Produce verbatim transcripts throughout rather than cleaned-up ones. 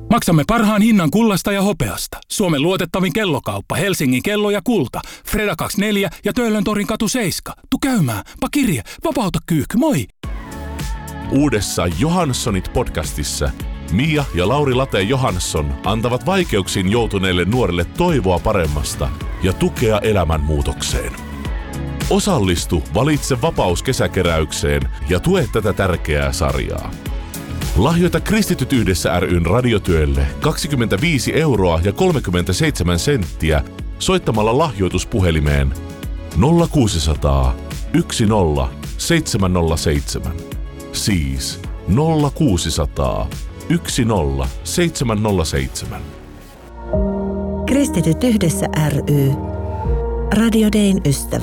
Maksamme parhaan hinnan kullasta ja hopeasta. Suomen luotettavin kellokauppa, Helsingin kello ja kulta. Freda kaksikymmentäneljä ja Töölön torin katu seitsemän. Tu käymään, pa kirje, vapauta kyykky, moi! Uudessa Johanssonit podcastissa Mia ja Lauri Late Johansson antavat vaikeuksiin joutuneille nuorille toivoa paremmasta ja tukea elämänmuutokseen. Osallistu Valitse vapaus kesäkeräykseen ja tue tätä tärkeää sarjaa. Lahjoita Kristityt yhdessä ry:n radiotyölle kaksikymmentäviisi euroa ja kolmekymmentäseitsemän senttiä soittamalla lahjoituspuhelimeen nolla kuusisataa yksi nolla seitsemän nolla seitsemän. Siis nolla kuusisataa yksi nolla seitsemän nolla seitsemän. Kristityt yhdessä ry. Radio Dayn ystävä.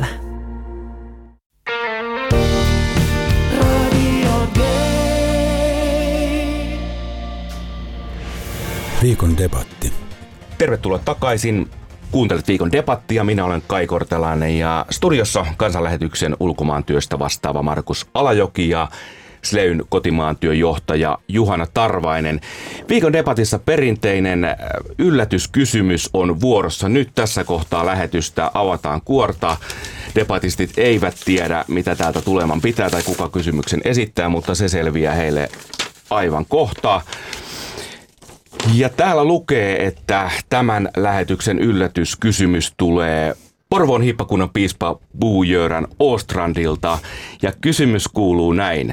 Viikon debatti. Tervetuloa takaisin. Kuuntelet Viikon debattia. Minä olen Kai Kortelainen ja studiossa kansanlähetyksen ulkomaantyöstä vastaava Markus Alajoki ja Sleyn kotimaantyön johtaja Juhana Tarvainen. Viikon debatissa perinteinen yllätyskysymys on vuorossa. Nyt tässä kohtaa lähetystä avataan kuorta. Debatistit eivät tiedä, mitä täältä tuleman pitää tai kuka kysymyksen esittää, mutta se selviää heille aivan kohta. Ja täällä lukee, että tämän lähetyksen yllätyskysymys tulee Porvoon hiippakunnan piispa Bo-Göran Åstrandilta ja kysymys kuuluu näin.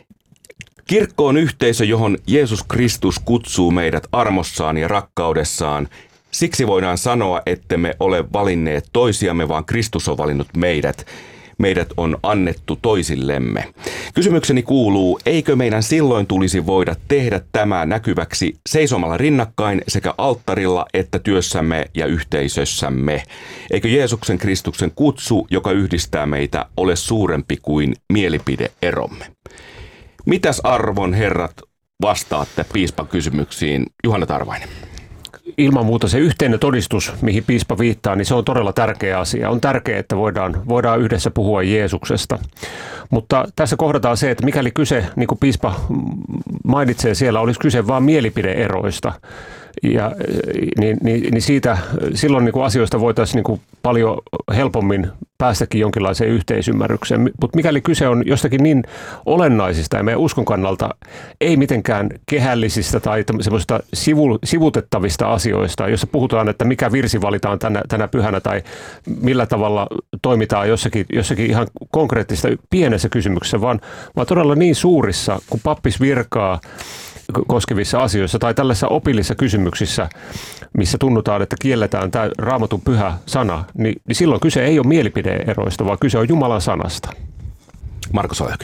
Kirkko on yhteisö, johon Jeesus Kristus kutsuu meidät armossaan ja rakkaudessaan. Siksi voidaan sanoa, ettemme ole valinneet toisiamme, vaan Kristus on valinnut meidät. Meidät on annettu toisillemme. Kysymykseni kuuluu, eikö meidän silloin tulisi voida tehdä tämä näkyväksi seisomalla rinnakkain sekä alttarilla että työssämme ja yhteisössämme? Eikö Jeesuksen Kristuksen kutsu, joka yhdistää meitä, ole suurempi kuin mielipideeromme? Mitäs arvon herrat vastaatte piispan kysymyksiin? Juhana Tarvainen. Ilman muuta se yhteinen todistus, mihin piispa viittaa, niin se on todella tärkeä asia. On tärkeää, että voidaan, voidaan yhdessä puhua Jeesuksesta. Mutta tässä kohdataan se, että mikäli kyse, niin kuin piispa mainitsee siellä, olisi kyse vain mielipideeroista, ja, niin, niin, niin siitä, silloin niin kuin asioista voitaisiin niin kuin paljon helpommin päästäkin jonkinlaiseen yhteisymmärrykseen. Mutta mikäli kyse on jostakin niin olennaisista ja meidän uskon kannalta ei mitenkään kehällisistä tai semmoisista sivu, sivutettavista asioista, jossa puhutaan, että mikä virsi valitaan tänä, tänä pyhänä tai millä tavalla toimitaan jossakin, jossakin ihan konkreettista pienessä kysymyksessä, vaan, vaan todella niin suurissa, kun pappis virkaa koskevissa asioissa tai tällaisissa opillisissa kysymyksissä, missä tunnutaan, että kielletään tämä Raamatun pyhä sana, niin, niin silloin kyse ei ole mielipideeroista, vaan kyse on Jumalan sanasta. Markus Alajoki.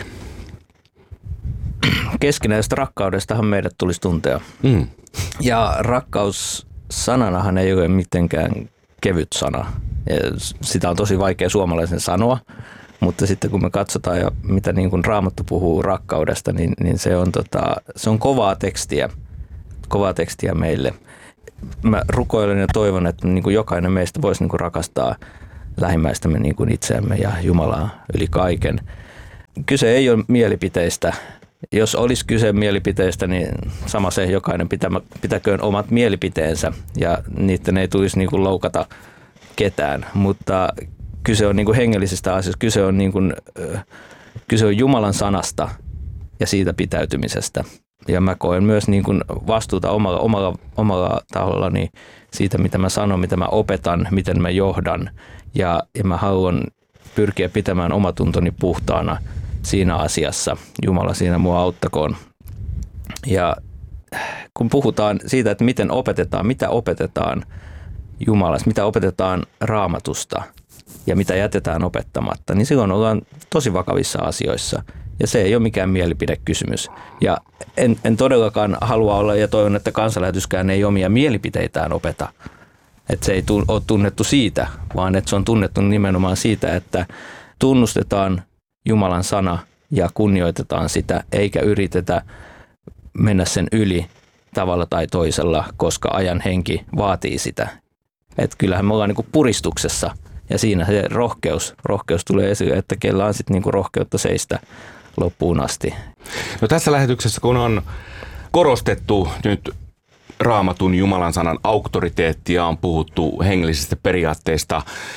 Keskinäisestä rakkaudestahan meidät tulisi tuntea. Mm. Ja rakkaus sananahan ei ole mitenkään kevyt sana. Ja sitä on tosi vaikea suomalaisen sanoa. Mutta sitten kun me katsotaan, ja mitä niin kuin Raamattu puhuu rakkaudesta, niin, niin se, on tota, se on kovaa tekstiä, kovaa tekstiä meille. Mä rukoilen ja toivon, että niin kuin jokainen meistä voisi niin kuin rakastaa lähimmäistämme niin kuin itseämme ja Jumalaa yli kaiken. Kyse ei ole mielipiteistä. Jos olisi kyse mielipiteistä, niin sama se jokainen pitämä, pitäköön omat mielipiteensä ja niiden ei tulisi niin kuin loukata ketään, mutta kyse on niin kuin hengellisistä asioista, kyse on, niin kuin, kyse on Jumalan sanasta ja siitä pitäytymisestä. Ja mä koen myös niin kuin vastuuta omalla, omalla, omalla tahollani siitä, mitä mä sanon, mitä mä opetan, miten mä johdan. Ja, ja mä haluan pyrkiä pitämään omatuntoni puhtaana siinä asiassa. Jumala siinä mua auttakoon. Ja kun puhutaan siitä, että miten opetetaan, mitä opetetaan Jumalasta, mitä opetetaan Raamatusta, ja mitä jätetään opettamatta, niin silloin ollaan tosi vakavissa asioissa. Ja se ei ole mikään mielipidekysymys. Ja en, en todellakaan halua olla, ja toivon, että kansanlähetyskään ei omia mielipiteitään opeta. Että se ei ole tunnettu siitä, vaan että se on tunnettu nimenomaan siitä, että tunnustetaan Jumalan sana ja kunnioitetaan sitä, eikä yritetä mennä sen yli tavalla tai toisella, koska ajan henki vaatii sitä. Että kyllähän me ollaan niin kuin puristuksessa. Ja siinä se rohkeus, rohkeus tulee esille, että kellä on sitten niinku rohkeutta seistä loppuun asti. No tässä lähetyksessä, kun on korostettu nyt Raamatun Jumalan sanan auktoriteettia, on puhuttu hengellisistä periaatteista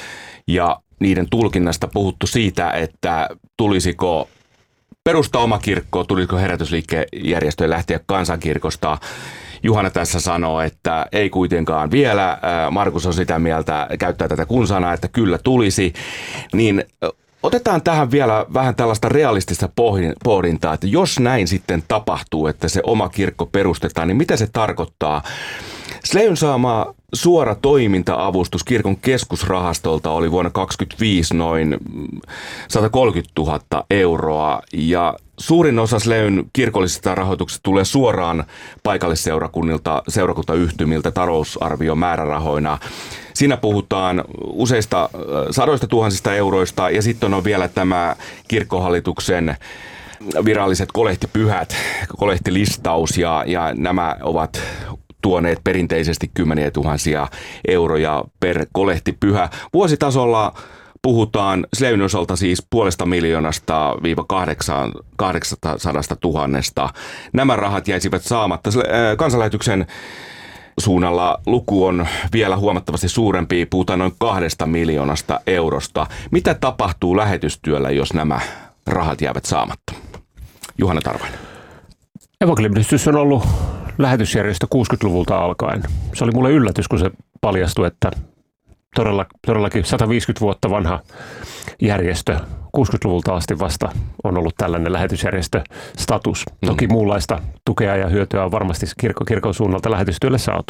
ja niiden tulkinnasta, puhuttu siitä, että tulisiko perustaa oma kirkko, tulisiko herätysliikkejärjestöjen lähteä kansankirkosta. Juhana tässä sanoo, että ei kuitenkaan vielä. Markus on sitä mieltä, käyttää tätä kun-sanaa, että kyllä tulisi. Niin otetaan tähän vielä vähän tällaista realistista pohdintaa, että jos näin sitten tapahtuu, että se oma kirkko perustetaan, niin mitä se tarkoittaa? Sleyn saama suora toiminta-avustus kirkon keskusrahastolta oli vuonna kaksituhattakaksikymmentäviisi noin sata kolmekymmentätuhatta euroa ja suurin osa Sleyn kirkollisista rahoituksista tulee suoraan paikallisseurakunnilta, seurakuntayhtymiltä talousarviomäärärahoina. Siinä puhutaan useista sadoista tuhansista euroista ja sitten on vielä tämä kirkkohallituksen viralliset kolehtipyhät, kolehtilistaus ja, ja nämä ovat tuoneet perinteisesti kymmeniä tuhansia euroja per kolehtipyhä. Vuositasolla puhutaan Sleyn osalta siis puolesta miljoonasta viiva kahdeksansadasta tuhannesta. Nämä rahat jäisivät saamatta. Kansanlähetyksen suunnalla luku on vielä huomattavasti suurempi, puhutaan noin kahdesta miljoonasta eurosta. Mitä tapahtuu lähetystyöllä, jos nämä rahat jäävät saamatta? Juhana Tarvainen. Evankeliumiyhdistys on ollut lähetysjärjestö kuusikymmentäluvulta alkaen. Se oli mulle yllätys, kun se paljastui, että todella, todellakin sata viisikymmentä vuotta vanha järjestö, kuusikymmentäluvulta asti vasta on ollut tällainen lähetysjärjestöstatus. Toki muunlaista tukea ja hyötyä on varmasti kirkko, kirkon suunnalta lähetystyölle saatu.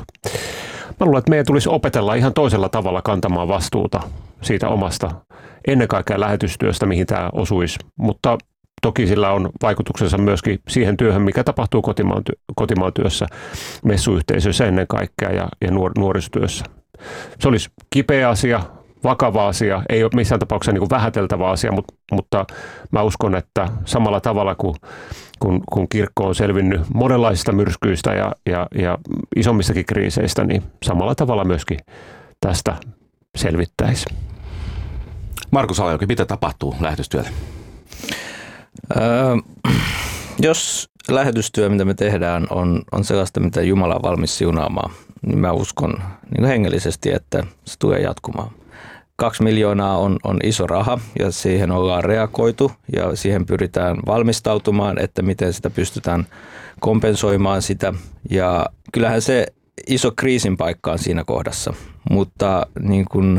Mä luulen, että meidän tulisi opetella ihan toisella tavalla kantamaan vastuuta siitä omasta, ennen kaikkea lähetystyöstä, mihin tämä osuisi, mutta toki sillä on vaikutuksensa myöskin siihen työhön, mikä tapahtuu kotimaan, työ, kotimaan työssä, messuyhteisöissä ennen kaikkea ja, ja nuor, nuorisotyössä. Se olisi kipeä asia, vakava asia, ei ole missään tapauksessa niin kuin vähäteltävä asia, mutta, mutta mä uskon, että samalla tavalla kuin kun, kun kirkko on selvinnyt monenlaisista myrskyistä ja, ja, ja isommistakin kriiseistä, niin samalla tavalla myöskin tästä selvittäisi. Markus Alajoki, mitä tapahtuu lähetystyölle? Öö, jos lähetystyö, mitä me tehdään, on, on sellaista, mitä Jumala on valmis siunaamaan, niin mä uskon niin kuin hengellisesti, että se tulee jatkumaan. Kaksi miljoonaa on, on iso raha ja siihen ollaan reagoitu ja siihen pyritään valmistautumaan, että miten sitä pystytään kompensoimaan sitä. Ja kyllähän se iso kriisin paikka on siinä kohdassa, mutta niin kuin,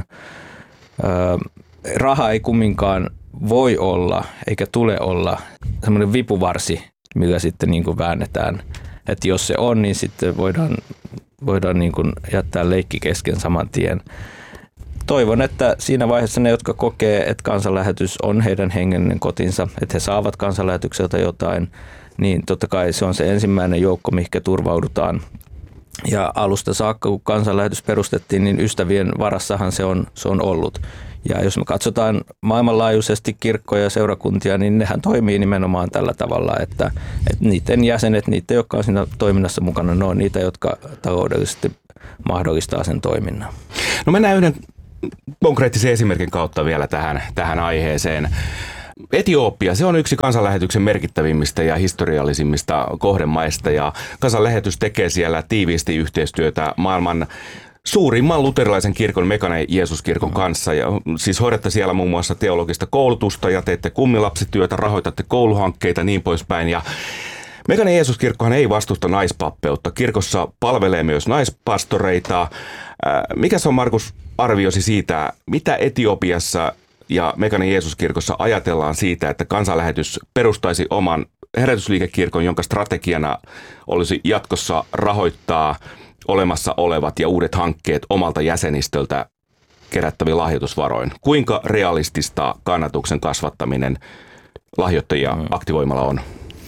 öö, raha ei kumminkaan voi olla, eikä tule olla semmoinen vipuvarsi, millä sitten niin kuin väännetään. Että jos se on, niin sitten voidaan, voidaan niin kuin jättää leikki kesken saman tien. Toivon, että siinä vaiheessa ne, jotka kokee, että kansanlähetys on heidän hengellinen kotinsa, että he saavat kansanlähetykseltä jotain, niin totta kai se on se ensimmäinen joukko, mihinkä turvaudutaan. Ja alusta saakka, kun kansanlähetys perustettiin, niin ystävien varassahan se on, se on ollut. Ja jos me katsotaan maailmanlaajuisesti kirkkoja ja seurakuntia, niin nehän toimii nimenomaan tällä tavalla, että, että niiden jäsenet, niitä, jotka on siinä toiminnassa mukana, ne on niitä, jotka taloudellisesti mahdollistaa sen toiminnan. No mennään yhden konkreettisen esimerkin kautta vielä tähän, tähän aiheeseen. Etiopia, se on yksi kansanlähetyksen merkittävimmistä ja historiallisimmista kohdemaista ja kansanlähetys tekee siellä tiiviisti yhteistyötä maailman suurimman luterilaisen kirkon Mekane Jeesuskirkon kanssa. Ja siis hoidatte siellä muun muassa teologista koulutusta ja teette kummilapsityötä, rahoitatte kouluhankkeita niin poispäin. Ja Mekane Jeesuskirkkohan ei vastusta naispappeutta. Kirkossa palvelee myös naispastoreita. Mikä se on, Markus, arviosi siitä, mitä Etiopiassa ja Mekane Jeesuskirkossa ajatellaan siitä, että kansanlähetys perustaisi oman herätysliikekirkon, jonka strategiana olisi jatkossa rahoittaa olemassa olevat ja uudet hankkeet omalta jäsenistöltä kerättäviin lahjoitusvaroin. Kuinka realistista kannatuksen kasvattaminen lahjoittajia mm. aktivoimalla on?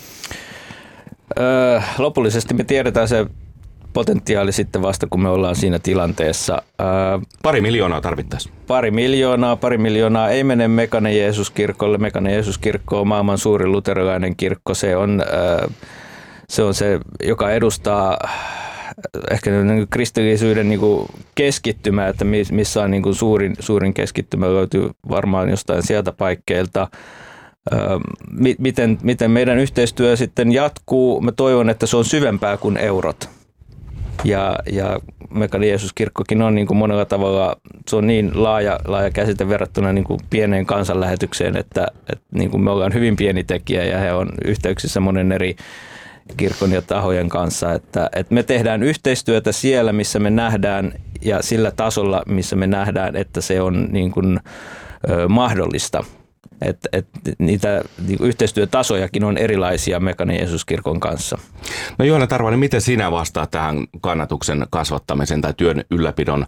Öö, lopullisesti me tiedetään se potentiaali sitten vasta, kun me ollaan siinä tilanteessa. Öö, pari miljoonaa tarvittaisiin. Pari miljoonaa, pari miljoonaa ei mene Mekane Jeesuskirkolle. Mekane Jeesuskirkko on maailman suurin luterilainen kirkko. Se on, öö, se on se, joka edustaa ehkä kristillisyyden niin kuin keskittymä, että missä on niin kuin suurin, suurin keskittymä, löytyy varmaan jostain sieltä paikkeilta. Miten, miten meidän yhteistyö sitten jatkuu? Mä toivon, että se on syvempää kuin eurot. Ja, ja Mekaaninen Jeesus-kirkkokin on niin kuin monella tavalla, se on niin laaja, laaja käsite verrattuna niin kuin pieneen kansanlähetykseen, että, että niin kuin me ollaan hyvin pieni tekijä ja he on yhteyksissä monen eri kirkon ja tahojen kanssa, että, että me tehdään yhteistyötä siellä, missä me nähdään ja sillä tasolla, missä me nähdään, että se on niin kuin, ö, mahdollista. Että et, niitä niin yhteistyötasojakin on erilaisia Mekaanisen Jeesus-kirkon kanssa. No Johanna Tarvainen, miten sinä vastaat tähän kannatuksen kasvattamisen tai työn ylläpidon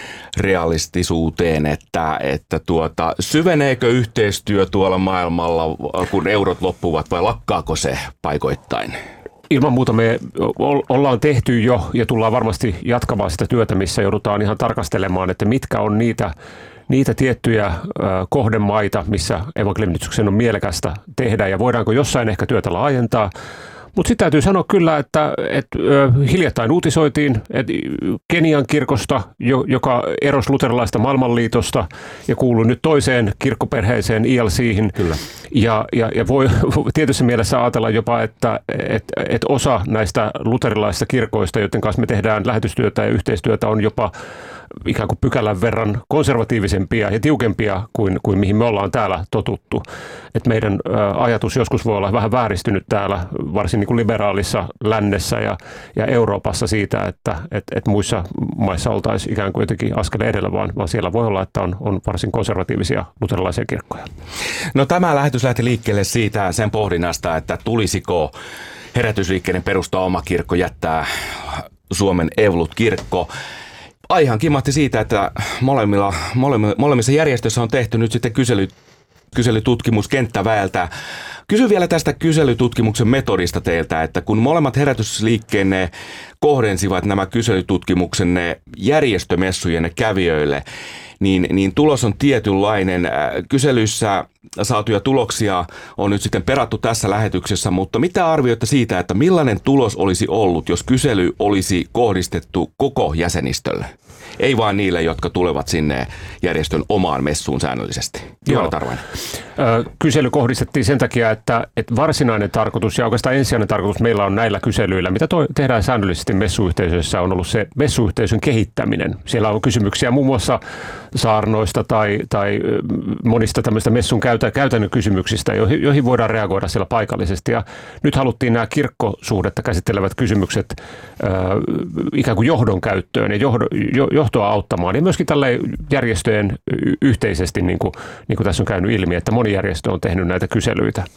realistisuuteen, että, että tuota, syveneekö yhteistyö tuolla maailmalla, kun eurot loppuvat, vai lakkaako se paikoittain? Ilman muuta me ollaan tehty jo ja tullaan varmasti jatkamaan sitä työtä, missä joudutaan ihan tarkastelemaan, että mitkä on niitä niitä tiettyjä kohdemaita, missä evankeliumityksen on mielekästä tehdä ja voidaanko jossain ehkä työtä laajentaa. Mutta sitten täytyy sanoa kyllä, että, että hiljattain uutisoitiin että Kenian kirkosta, joka erosi luterilaista maailmanliitosta ja kuului nyt toiseen kirkkoperheeseen I L C:hin. Kyllä. Ja, ja, ja voi tietyssä mielessä ajatella jopa, että, että, että osa näistä luterilaisista kirkoista, joiden kanssa me tehdään lähetystyötä ja yhteistyötä, on jopa ikään kuin pykälän verran konservatiivisempia ja tiukempia kuin, kuin mihin me ollaan täällä totuttu. Et meidän ä, ajatus joskus voi olla vähän vääristynyt täällä, varsin niin kuin liberaalissa lännessä ja, ja Euroopassa siitä, että et, et muissa maissa oltaisiin ikään kuin jotenkin askeleen edellä, vaan, vaan siellä voi olla, että on, on varsin konservatiivisia luterilaisia kirkkoja. No tämä lähetys lähti liikkeelle siitä sen pohdinnasta, että tulisiko herätysliikkeiden perustaa oma kirkko, jättää Suomen Evolut-kirkko. Aihan kimahti siitä, että molemmilla, molemmilla, molemmissa järjestöissä on tehty nyt sitten kysely, kyselytutkimus kenttäväeltä. Kysyn vielä tästä kyselytutkimuksen metodista teiltä, että kun molemmat herätysliikkeenne kohdensivat nämä kyselytutkimuksenne järjestömessujenne kävijöille, niin, niin tulos on tietynlainen. Kyselyssä saatuja tuloksia on nyt sitten perattu tässä lähetyksessä, mutta mitä arvioitte siitä, että millainen tulos olisi ollut, jos kysely olisi kohdistettu koko jäsenistölle? Ei vaan niille, jotka tulevat sinne järjestön omaan messuun säännöllisesti. Johanna Tarvainen. Kysely kohdistettiin sen takia, että, että varsinainen tarkoitus ja oikeastaan ensisijainen tarkoitus meillä on näillä kyselyillä, mitä toi, tehdään säännöllisesti messuyhteisöissä, on ollut se messuyhteisön kehittäminen. Siellä on kysymyksiä muun muassa saarnoista tai, tai monista tämmöistä messun käytä, käytännön kysymyksistä, joihin, joihin voidaan reagoida siellä paikallisesti. Ja nyt haluttiin nämä kirkkosuhdetta käsittelevät kysymykset äh, ikään kuin johdon käyttöön ja johdo, jo, johtoa auttamaan. Ja myöskin tälle järjestöjen yhteisesti, niin kuin, niin kuin tässä on käynyt ilmi, että moni järjestö on tehnyt näitä kyselyitä. Äh,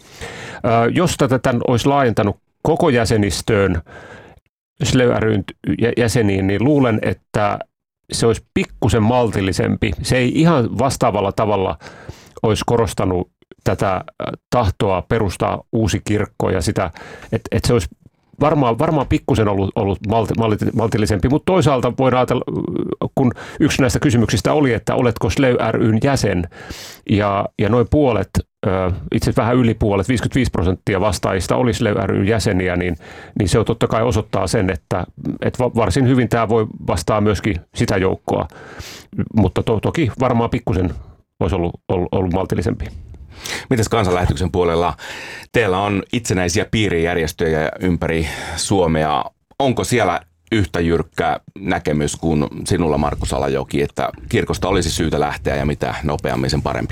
jos tätä olisi laajentanut koko jäsenistöön, Slöy ry:n jäseniin, niin luulen, että se olisi pikkusen maltillisempi. Se ei ihan vastaavalla tavalla olisi korostanut tätä tahtoa perustaa uusi kirkko ja sitä, että, että se olisi varmaan, varmaan pikkusen ollut, ollut maltillisempi, mutta toisaalta voidaan ajatella, kun yksi näistä kysymyksistä oli, että oletko Slöy ry:n jäsen ja, ja noin puolet, itse asiassa vähän yli puolet, viisikymmentäviisi prosenttia vastaajista oli Slöy ry:n jäseniä, niin, niin se totta kai osoittaa sen, että, että varsin hyvin tämä voi vastaa myöskin sitä joukkoa, mutta to, toki varmaan pikkusen olisi ollut, ollut, ollut maltillisempi. Mites kansanlähetyksen puolella? Teillä on itsenäisiä piirijärjestöjä ympäri Suomea. Onko siellä yhtä jyrkkä näkemys kuin sinulla, Markus Alajoki, että kirkosta olisi syytä lähteä ja mitä nopeammin sen parempi?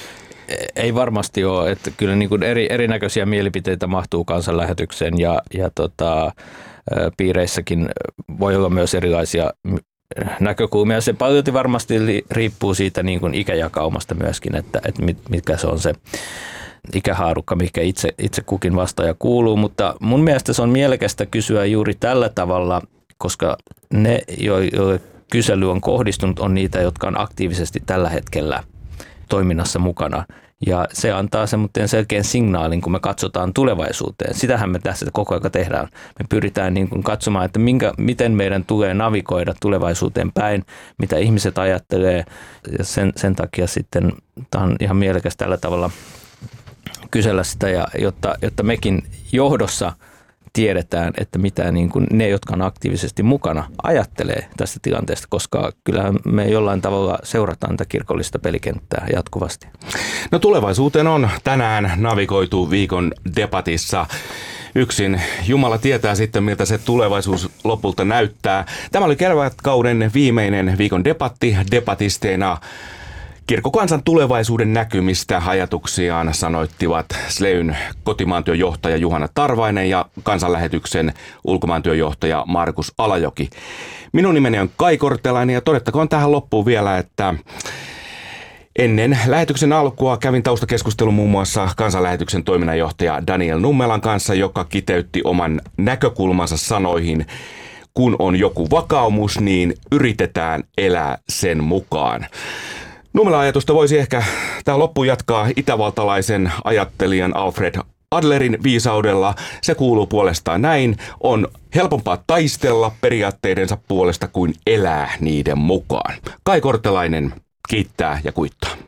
Ei varmasti ole, että kyllä niin kuin eri, erinäköisiä mielipiteitä mahtuu kansanlähetykseen ja, ja tota, piireissäkin voi olla myös erilaisia näkökulmia. Se paljolti varmasti riippuu siitä niin kuin ikäjakaumasta myöskin, että, että mitkä se on se ikähaarukka, mikä itse, itse kukin vastaaja kuuluu, mutta mun mielestä se on mielekästä kysyä juuri tällä tavalla, koska ne, joille kysely on kohdistunut, on niitä, jotka on aktiivisesti tällä hetkellä toiminnassa mukana. Ja se antaa semmoinen selkeän signaalin, kun me katsotaan tulevaisuuteen. Sitähän me tässä koko ajan tehdään. Me pyritään niin kuin katsomaan, että minkä, miten meidän tulee navigoida tulevaisuuteen päin, mitä ihmiset ajattelee. Ja sen, sen takia sitten tämä on ihan mielekäs tällä tavalla kysellä sitä, ja jotta, jotta mekin johdossa tiedetään, että mitä niin kuin ne, jotka on aktiivisesti mukana, ajattelee tästä tilanteesta, koska kyllähän me jollain tavalla seurataan tätä kirkollista pelikenttää jatkuvasti. No tulevaisuuteen on tänään navigoitu viikon debatissa. Yksin Jumala tietää sitten, miltä se tulevaisuus lopulta näyttää. Tämä oli kevätkauden viimeinen viikon debatti. Debatisteina kirkkokansan tulevaisuuden näkymistä ajatuksiaan sanoittivat Sleyn kotimaantyön johtaja Juhana Tarvainen ja kansanlähetyksen ulkomaantyön johtaja Markus Alajoki. Minun nimeni on Kai Kortelainen ja todettakoon tähän loppuun vielä, että ennen lähetyksen alkua kävin taustakeskustelun muun muassa kansanlähetyksen toiminnanjohtaja Daniel Nummelan kanssa, joka kiteytti oman näkökulmansa sanoihin: kun on joku vakaumus, niin yritetään elää sen mukaan. Nummelan ajatusta voisi ehkä tähän loppuun jatkaa itävaltalaisen ajattelijan Alfred Adlerin viisaudella. Se kuuluu puolestaan näin: on helpompaa taistella periaatteidensa puolesta kuin elää niiden mukaan. Kai Kortelainen kiittää ja kuittaa.